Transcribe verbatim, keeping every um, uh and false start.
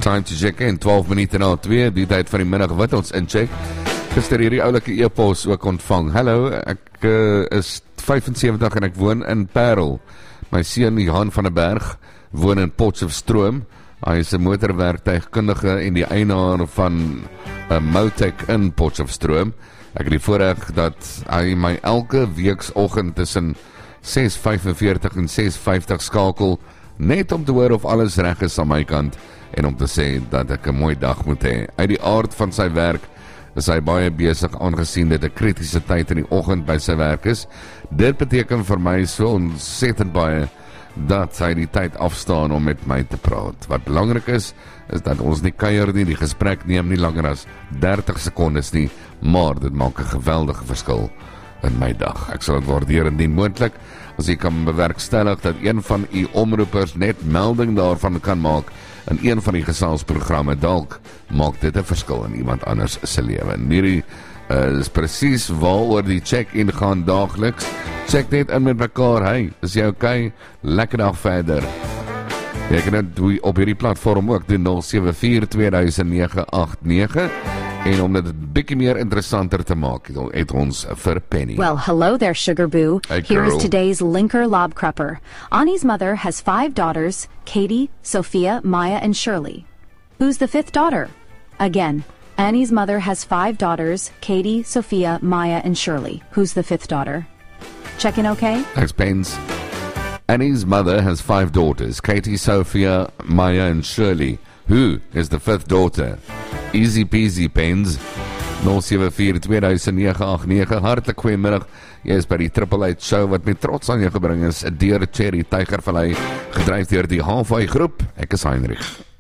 Time to check in, twaalf minute na twee, die tyd van die middag wat ons incheck. Gister hierdie oulike e-pos ook ontvang. Hallo, ek uh, is vyfensewentig en ek woon in Parel. My seun Johan van der Berg woon in Potchefstroom. Hy is 'n motorwerktuigkundige en die eienaar van 'n uh, Motec in Potchefstroom. Ek het die voorreg dat hy my elke weeksoggend tussen ses vyfenveertig en ses vyftig skakel, net om te hoor of alles reg is aan my kant en om te sê dat ek 'n mooi dag moet hê. Uit die aard van sy werk is hy baie besig, aangesien dit 'n kritiese tyd in die oggend by sy werk is. Dit beteken vir my so ontsettend baie dat hy die tyd afstaan om met my te praat. Wat belangrik is, is dat ons nie kuier nie, die gesprek neem nie langer as dertig sekondes nie, maar dit maak 'n geweldige verskil in my dag. Ek sal dit waardeer indien moontlik, as jy kan bewerkstellig dat een van u omroepers net melding daarvan kan maak in een van die geselsprogramme, dalk maak dit 'n verskil in iemand anders se lewe. En hierdie uh, is presies waaroor die check-in gaan daagliks. Check net in met mekaar, hey, is jy okay? Lekker dag verder. Jy kan dit op hierdie platform ook doen, nul sewe vier twee nege agt nege. En om dit 'n bietjie meer interessanter te maak, het ons vir Penny. Well, hello there, Sugar Boo. Hey, Here is girl. today's Linker Lobkrupper. Annie's mother has five daughters, Katie, Sophia, Maya, and Shirley. Who's the fifth daughter? Again, Annie's mother has five daughters, Katie, Sophia, Maya, and Shirley. Who's the fifth daughter? Checking okay? Thanks, Pens. Annie's mother has five daughters, Katie, Sophia, Maya, and Shirley. Who is the fifth daughter? Easy peasy, Pens. nul sewe vier twee nege agt nege. Hartlik goeiemiddag. Jy is by die Triple Eight Show wat met trots aan jou gebring is deur Cherry Tygervallei, gedryf deur die Halfway Groep. Ek is Heinrich.